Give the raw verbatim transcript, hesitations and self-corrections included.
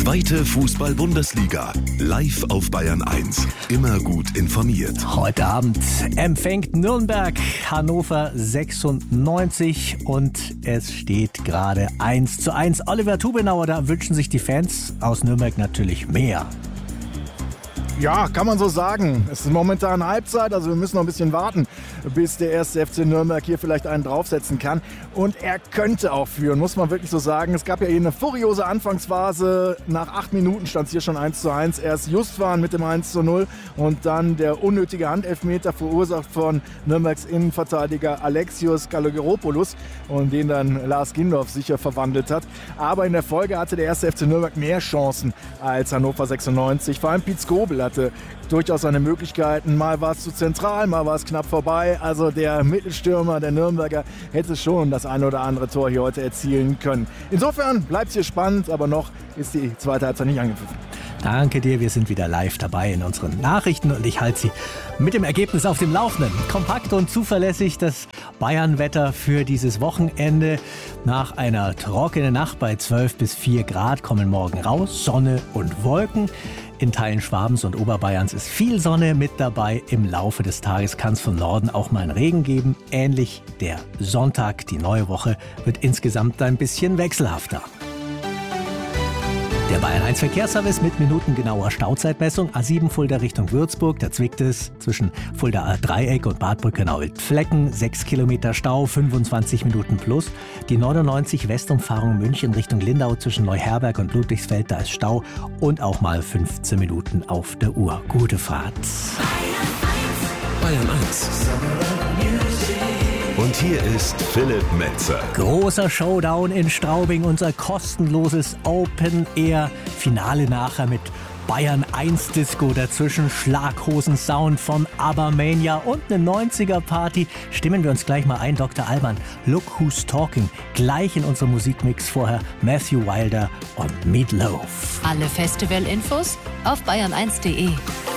Zweite Fußball-Bundesliga. Live auf Bayern eins. Immer gut informiert. Heute Abend empfängt Nürnberg Hannover sechsundneunzig und es steht gerade eins zu eins. Oliver Tubenauer, da wünschen sich die Fans aus Nürnberg natürlich mehr. Ja, kann man so sagen. Es ist momentan Halbzeit, also wir müssen noch ein bisschen warten, bis der erste F C Nürnberg hier vielleicht einen draufsetzen kann. Und er könnte auch führen, muss man wirklich so sagen. Es gab ja hier eine furiose Anfangsphase. Nach acht Minuten stand es hier schon eins zu eins. Erst Justwan mit dem eins zu null und dann der unnötige Handelfmeter verursacht von Nürnbergs Innenverteidiger Alexios Kalogeropoulos und den dann Lars Gindorf sicher verwandelt hat. Aber in der Folge hatte der erste F C Nürnberg mehr Chancen als Hannover sechsundneunzig. Vor allem Piet Skobel hatte durchaus seine Möglichkeiten. Mal war es zu zentral, mal war es knapp vorbei. Also der Mittelstürmer, der Nürnberger, hätte schon das eine oder andere Tor hier heute erzielen können. Insofern bleibt es hier spannend, aber noch ist die zweite Halbzeit nicht angepfiffen. Danke dir, wir sind wieder live dabei in unseren Nachrichten und ich halte Sie mit dem Ergebnis auf dem Laufenden. Kompakt und zuverlässig das Bayern-Wetter für dieses Wochenende. Nach einer trockenen Nacht bei zwölf bis vier Grad kommen morgen raus Sonne und Wolken. In Teilen Schwabens und Oberbayerns ist viel Sonne mit dabei. Im Laufe des Tages kann es von Norden auch mal einen Regen geben. Ähnlich der Sonntag, die neue Woche, wird insgesamt ein bisschen wechselhafter. Der Bayern eins Verkehrsservice mit minutengenauer Stauzeitmessung. A sieben Fulda Richtung Würzburg, da zwickt es zwischen Fulda Dreieck und Bad Brückenau-Wildflecken. sechs Kilometer Stau, fünfundzwanzig Minuten plus. Die neunundneunzig Westumfahrung München Richtung Lindau zwischen Neuherberg und Ludwigsfeld, da ist Stau und auch mal fünfzehn Minuten auf der Uhr. Gute Fahrt. Bayern eins. Und hier ist Philipp Metzer. Großer Showdown in Straubing, unser kostenloses Open-Air-Finale nachher mit Bayern eins Disco dazwischen, Schlaghosen-Sound von Abermania und eine neunziger-Party. Stimmen wir uns gleich mal ein, Doktor Alban, Look Who's Talking. Gleich in unserem Musikmix vorher Matthew Wilder und Meat Loaf. Alle Festival-Infos auf bayern eins punkt de.